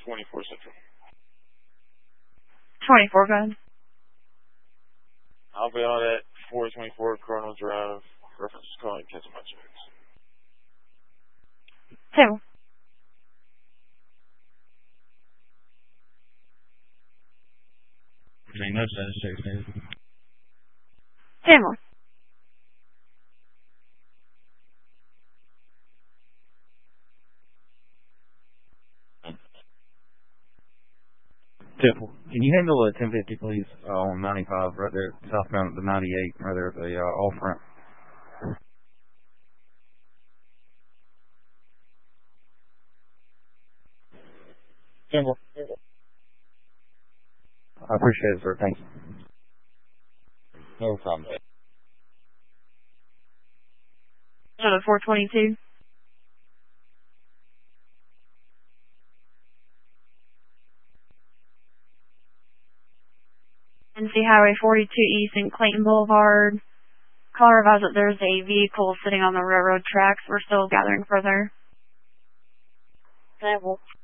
24 Central. 24, go ahead. I'll be on at 424 Coronel Drive. Reference is calling, catching my checks. 2. No status checks needed. 10 more. Temple, can you handle a 1050, please, on 95, right there, southbound at the 98, right there at the off-ramp? Temple. I appreciate it, sir. Thanks. No problem. Another 422. NC Highway 42 East and Clayton Boulevard. Caller advised that there's a vehicle sitting on the railroad tracks. We're still gathering further. Temple.